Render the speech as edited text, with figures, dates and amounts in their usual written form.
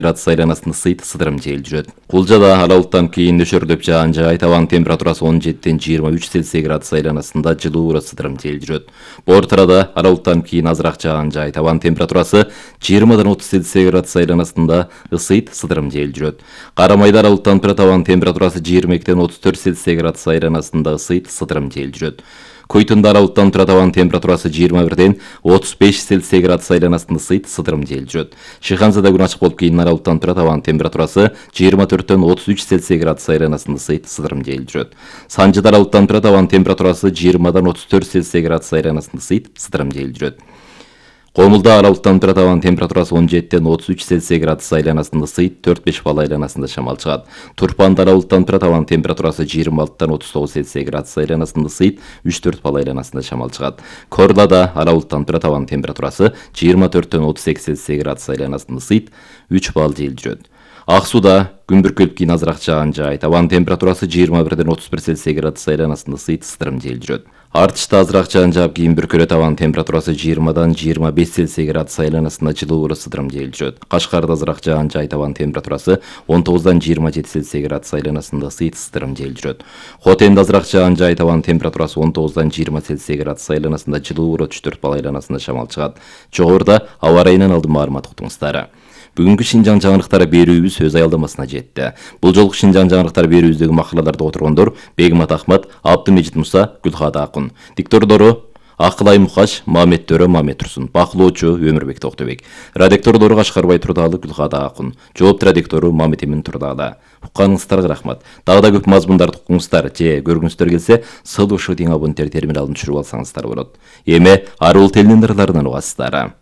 градус айланасында сыйт сыдырым жел жүрөт. Кулжада аралыктан кийин нөшөрлөп жаан жай, табан температурасы 17-23 Цельсий градус айланасында жылуу сыдырым жел жүрөт. Бортурада аралыктан кийин азыраак жаан жай, табан температурасы 20-30 Цельсий градус айланасында ысыйт сыдырым жел жүрөт. Карамайда аралыктан табан температурасы 22-34 Цельсий градус айланасында ысыйт сыдырым жел жүрөт. Көйтүндө аралыктан табан температурасы 21-35 Цельсий градус айланасында ысыйт сыдырым жел жүрөт. Шыханзада күн ачык болуп кийин аралыктан табан температурасы 24-33 Цельсий градус айланасында ысыйт сыдырым жел жүрөт. Санжыда аралыктан табан температурасы 20-34 Цельсий градус айланасында ысыйт сыдырым жел жүрөт. Комулда аралыктан табан температурасы 17-33 Цельсий градус айланасында ысыйт 4-5 балл айланасында шамал чыгат. Турпанда аралыктан табан температурасы 26-39 Цельсий градус айланасында ысыйт 3-4 балл айланасында шамал чыгат. Корлада аралыктан табан температурасы 24-38 Цельсий градус айланасында ысыйт 3 балл жел жүрөт. Аксуда күн бүркөлүп кийин азыраак жаан жай, табан температурасы 21-31 Цельсий градус айланасында ысыйт сыдырым жел жүрөт. Артышта азыраак жаан жаап кийин бүркөлөт, табан температурасы 20-25 Цельсий градус айланасында жылуу сыдырым жел жүрөт. Кашкарда азыраак жаан жай, табан температурасы 19-27 Цельсий градус айланасында ысыйт сыдырым жел жүрөт. Хотенде азыраак жаан жай, табан температурасы 19-20 Цельсий градус айланасында жылуу 3-4 балл айланасында шамал чыгат. Жогоруда аба ырайынан алдын маалымат уктуңуздар. Бүгүнкү Шинжаң жаңылыктары берүүбүз өз аялдамасына жетти. Бул жолку Шинжаң жаңылыктары берүүбүздөгү макалаларда отургондор Бегмат Ахмат, Абдымежит Муса, Гүлхада Акун. Диктордору Акылай Мухаш, Мамет Төрө, Мамет Турсун. Бакылоочу Өмүрбек Токтобек. Редактордору Кашкарбай Турдалы, Гүлхада Акун. Жоопту редактору Мамет Эмин Турдалы. Укканыңыздарга рахмат. Дагы да көп мазмундарды укуңуздар же көргүңүздөр келсе, СЛШ тең абоненттер терминалын түшүрүп алсаңыздар болот. Эми арул телинин ырларынан угасыздар.